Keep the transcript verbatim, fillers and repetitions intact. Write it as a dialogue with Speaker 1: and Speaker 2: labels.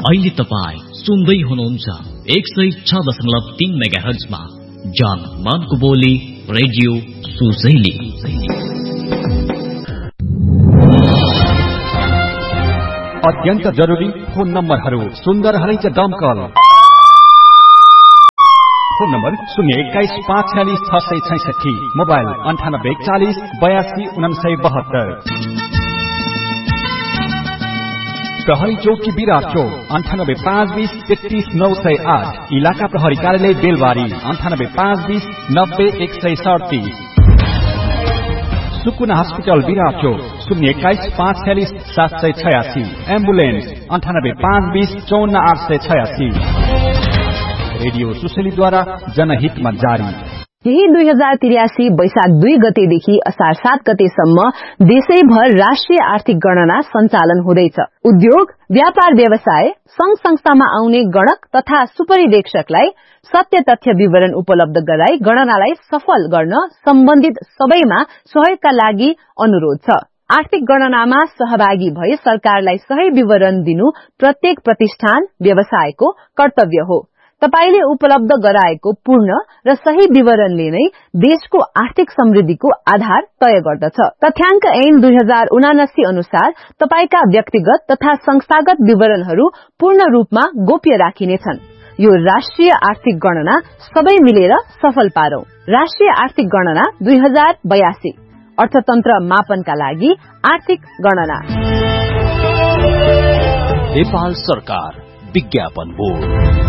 Speaker 1: अहिले तपाईँ सुन्दै हुनुहुन्छ एक सय छ दशमलव तीन मेगा हर्जमा जान मानको बोली रेडियो सुजैली।
Speaker 2: अत्यन्त जरुरी फोन नम्बरहरू सुन्दर हरैच दमकल। फोन नम्बर शून्य एक्काइस पाँच छ्यालिस छ सय छैसठी, मोबाइल अन्ठानब्बे चालिस बयासी उनासय बहत्तर। प्रहरी चौकी विराट चौक अन्ठानब्बे पाँच बीस तेत्तीस नौ सय आठ, इलाका प्रहरी कार्यालय बेलबारी अन्ठानब्बे पाँच बीस नब्बे एक सय सडतिस। सुकुना हस्पिटल विराट चौक शून्य एक्काइस पाँच छ्यालिस सात सय छयासी, एम्बुलेन्स अन्ठानब्बे पाँच बीस चौन्न आठ सय छयासी। रेडियो सुशेलीद्वारा जनहितमा जारी।
Speaker 3: यही दुई हजार त्रियासी वैशाख दुई गतेदेखि असार सात गतेसम्म देशैभर राष्ट्रिय आर्थिक गणना सञ्चालन हुँदैछ। उद्योग, व्यापार व्यवसाय, संघ संस्थामा आउने गणक तथा सुपरिवेक्षकलाई सत्य तथ्य विवरण उपलब्ध गराई गणनालाई सफल गर्न सम्बन्धित सबैमा सहयोगका लागि अनुरोध छ। आर्थिक गणनामा सहभागी भई सरकारलाई सही विवरण दिनु प्रत्येक प्रतिष्ठान, व्यवसायको कर्तव्य हो। तपाईले उपलब्ध गराएको पूर्ण र सही विवरणले नै देशको आर्थिक समृद्धिको आधार तय गर्दछ। तथ्याङ्क ऐन दुई हजार उनासी अनुसार तपाईका व्यक्तिगत तथा संस्थागत विवरणहरू पूर्ण रूपमा गोप्य राखिनेछन्। यो राष्ट्रिय आर्थिक गणना सबै मिलेर सफल पारौं। राष्ट्रिय आर्थिक गणना दुई हजार बयासी, अर्थतन्त्र मापनका लागि आर्थिक गणना।
Speaker 4: नेपाल सरकार विज्ञापन बोर्ड।